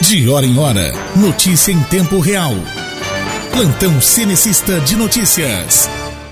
De hora em hora, notícia em tempo real. Plantão Cenecista de Notícias.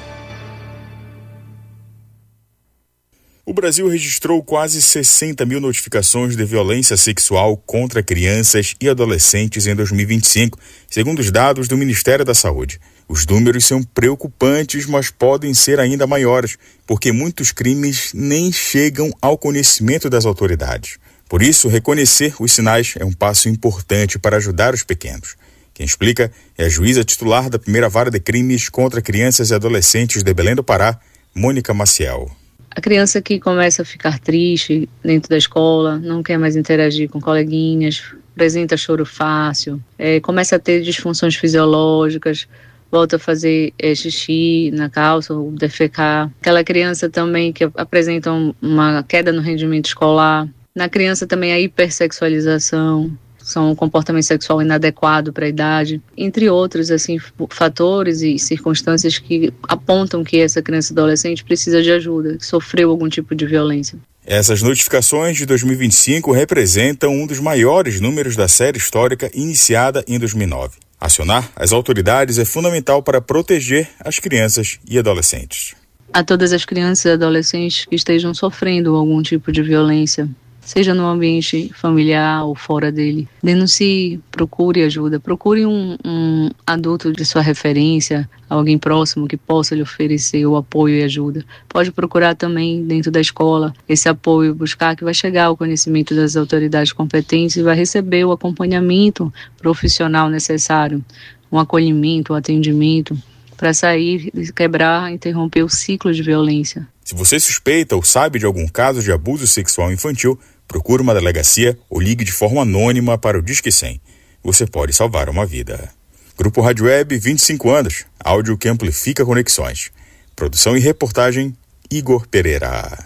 O Brasil registrou quase 60 mil notificações de violência sexual contra crianças e adolescentes em 2025, segundo os dados do Ministério da Saúde. Os números são preocupantes, mas podem ser ainda maiores, porque muitos crimes nem chegam ao conhecimento das autoridades. Por isso, reconhecer os sinais é um passo importante para ajudar os pequenos. Quem explica é a juíza titular da primeira vara de crimes contra crianças e adolescentes de Belém do Pará, Mônica Maciel. A criança que começa a ficar triste dentro da escola, não quer mais interagir com coleguinhas, apresenta choro fácil, começa a ter disfunções fisiológicas, volta a fazer xixi na calça ou defecar. Aquela criança também que apresenta uma queda no rendimento escolar. Na criança também a hipersexualização, são um comportamento sexual inadequado para a idade, entre outros fatores e circunstâncias que apontam que essa criança e adolescente precisa de ajuda, que sofreu algum tipo de violência. Essas notificações de 2025 representam um dos maiores números da série histórica iniciada em 2009. Acionar as autoridades é fundamental para proteger as crianças e adolescentes. A todas as crianças e adolescentes que estejam sofrendo algum tipo de violência, seja no ambiente familiar ou fora dele, denuncie, procure ajuda, procure um adulto de sua referência, alguém próximo que possa lhe oferecer o apoio e ajuda. Pode procurar também dentro da escola esse apoio, buscar que vai chegar ao conhecimento das autoridades competentes e vai receber o acompanhamento profissional necessário, um acolhimento, um atendimento, para sair, quebrar, interromper o ciclo de violência. Se você suspeita ou sabe de algum caso de abuso sexual infantil, procure uma delegacia ou ligue de forma anônima para o Disque 100. Você pode salvar uma vida. Grupo Rádio Web, 25 anos. Áudio que amplifica conexões. Produção e reportagem, Igor Pereira.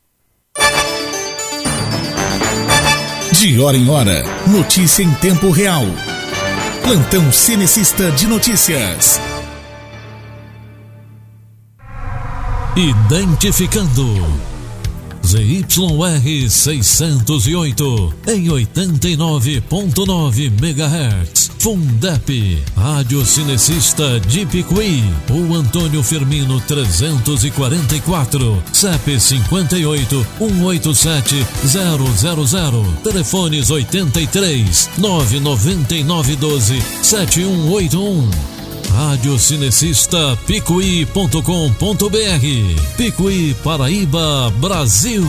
De hora em hora, notícia em tempo real. Plantão Cenecista de Notícias. Identificando ZYR 608 em 89.9 MHz. Fundep, Rádio Cinecista de Picuí. O Antônio Firmino 344, CEP 58 187 000. Telefones 83 999 12 7181. Rádio Cinecista Picuí.com.br. Picuí, Paraíba, Brasil.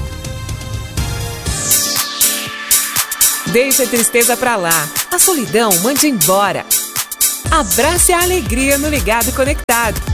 Deixa a tristeza pra lá, a solidão mande embora. Abrace a alegria no Ligado Conectado.